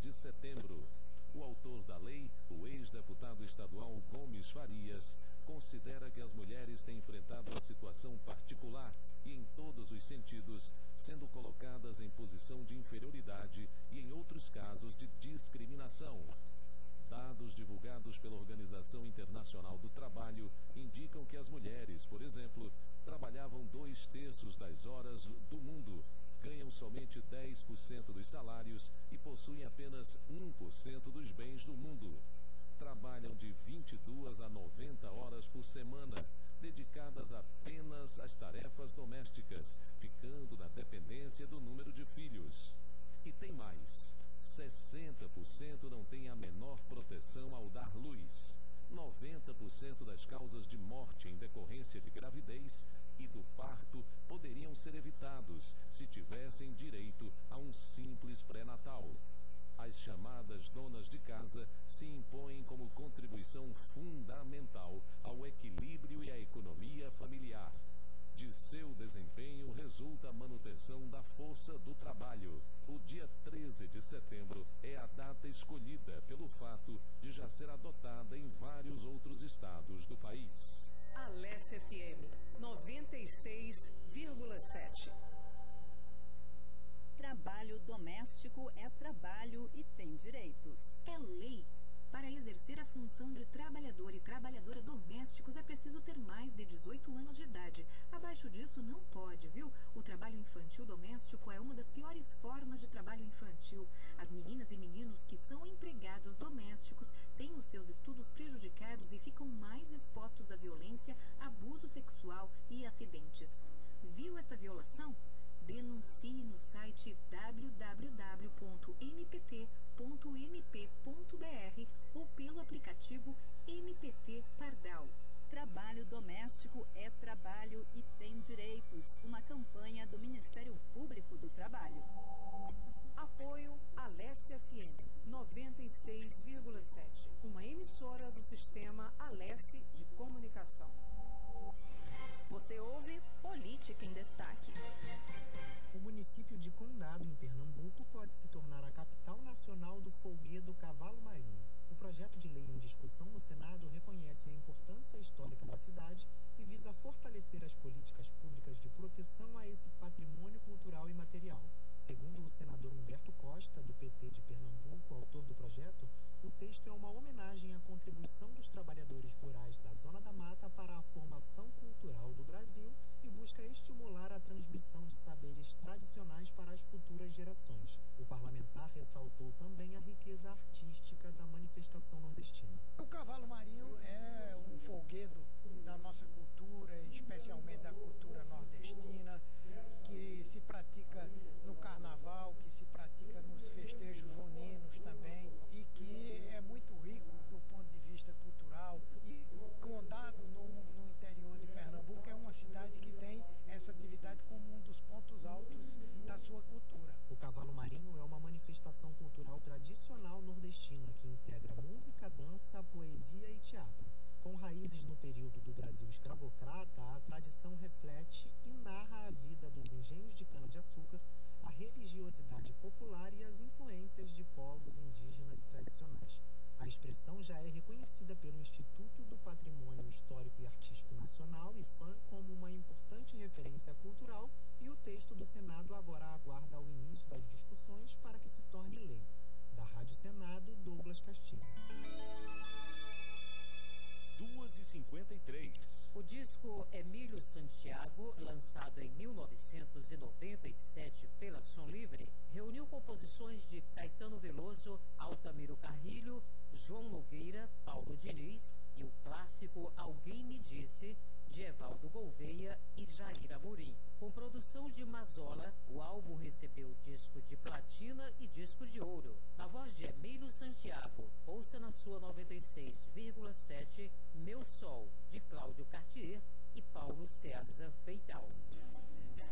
de setembro. O autor da lei, o ex-deputado estadual Gomes Farias, considera que as mulheres têm enfrentado uma situação particular e em todos os sentidos, sendo colocadas em posição de inferioridade e em outros casos de discriminação. Dados divulgados pela Organização Internacional do Trabalho indicam que as mulheres, por exemplo, trabalhavam 2/3 das horas do mundo, ganham somente 10% dos salários e possuem apenas 1% dos bens do mundo. Trabalham de 22 a 90 horas por semana, dedicadas apenas às tarefas domésticas, ficando na dependência do número de filhos. E tem mais, 60% não têm a menor proteção ao dar luz. 90% das causas de morte em decorrência de gravidez e do parto poderiam ser evitados se tivessem direito a um simples pré-natal. As chamadas donas de casa se impõem como contribuição fundamental ao equilíbrio e à economia familiar. De seu desempenho resulta a manutenção da força do trabalho. O dia 13 de setembro é a data escolhida pelo fato de já ser adotada em vários outros estados do país. Alesse FM 96,7. Trabalho doméstico é trabalho e tem direitos. É lei. Para exercer a função de trabalhador e trabalhadora domésticos é preciso ter mais de 18 anos de idade. Abaixo disso não pode, viu? O trabalho infantil doméstico é uma das piores formas de trabalho infantil. As meninas e meninos que são empregados domésticos têm os seus estudos prejudicados e ficam mais expostos à violência, abuso sexual e acidentes. Viu essa violação? Denuncie no site www.mpt.mp.br ou pelo aplicativo MPT Pardal. Trabalho doméstico é trabalho e tem direitos. Uma campanha do Ministério Público do Trabalho. Apoio Alesse FM 96,7. Uma emissora do sistema Alesse de Comunicação. Você ouve Política em Destaque. O município de Condado, em Pernambuco, pode se tornar a capital nacional do folguedo cavalo marinho. O projeto de lei em discussão no Senado reconhece a importância histórica da cidade e visa fortalecer as políticas públicas de proteção a esse patrimônio cultural e material. Segundo o senador Humberto Costa, do PT de Pernambuco, autor do projeto, o texto é uma homenagem à contribuição dos trabalhadores rurais da Zona da Mata para a formação cultural do Brasil e busca estimular a transmissão de saberes tradicionais para as futuras gerações. O parlamentar ressaltou também a riqueza artística da manifestação nordestina. O cavalo marinho é um folguedo da nossa cultura, especialmente da cultura nordestina, que se pratica no carnaval, que se pratica nos festejos juninos também, e que é muito rico do ponto de vista cultural. E Condado, no interior de Pernambuco, é uma cidade que tem essa atividade como um dos pontos altos da sua cultura. O cavalo marinho é uma manifestação cultural tradicional nordestina que integra música, dança, poesia e teatro. Com raízes no período do Brasil escravocrata, a tradição reflete e narra a vida dos engenhos de cana-de-açúcar, a religiosidade popular e as influências de povos indígenas tradicionais. A expressão já é reconhecida pelo Instituto do Patrimônio Histórico e Artístico Nacional, IPHAN, como uma importante referência cultural, e o texto do Senado agora aguarda o início das discussões para que se torne lei. Da Rádio Senado, Douglas Castilho. 2h53. O disco Emílio Santiago, lançado em 1997 pela Som Livre, reuniu composições de Caetano Veloso, Altamiro Carrilho, João Nogueira, Paulo Diniz e o clássico Alguém Me Disse, de Evaldo Gouveia e Jair Amorim. Com produção de Mazola, o álbum recebeu disco de platina e disco de ouro. Na voz de Emílio Santiago, ouça na sua 96,7 Meu Sol, de Cláudio Cartier e Paulo César Feital.